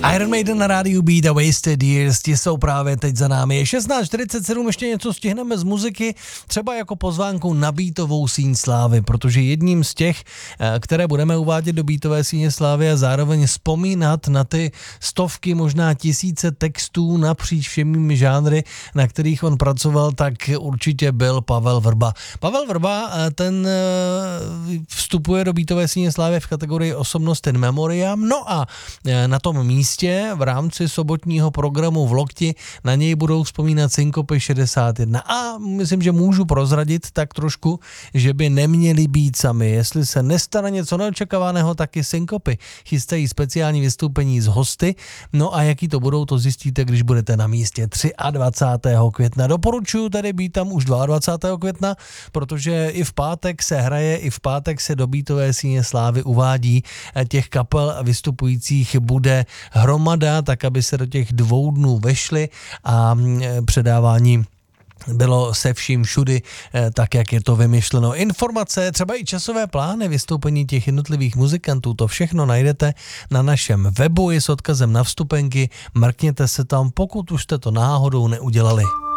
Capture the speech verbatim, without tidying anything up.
Iron Maiden na rádiu Beat a Wasted Years, ti jsou právě teď za námi. Je šestnáct čtyřicet sedm, ještě něco stihneme z muziky, třeba jako pozvánku na Beatovou síň slávy, protože jedním z těch, které budeme uvádět do Beatové síně slávy a zároveň vzpomínat na ty stovky, možná tisíce textů napříč všemi žánry, na kterých on pracoval, tak určitě byl Pavel Vrba. Pavel Vrba, ten vstupuje do Beatové síně slávy v kategorii osobnost in memoriam, no a na tom místě v rámci sobotního programu v Lokti na něj budou vzpomínat Synkopy šedesát jedna. A myslím, že můžu prozradit tak trošku, že by neměli být sami. Jestli se nestane něco neočekávaného, taky Synkopy chystají speciální vystoupení z hosty. No a jaký to budou, to zjistíte, když budete na místě dvacátého třetího května. Doporučuji tady být tam už dvacátého druhého května, protože i v pátek se hraje, i v pátek se do Beatové síně slávy uvádí. Těch kapel vystupujících bude hromada, tak aby se do těch dvou dnů vešly a předávání bylo se vším všudy, tak jak je to vymyšleno. Informace, třeba i časové plány vystoupení těch jednotlivých muzikantů, to všechno najdete na našem webu, je s odkazem na vstupenky, mrkněte se tam, pokud už jste to náhodou neudělali.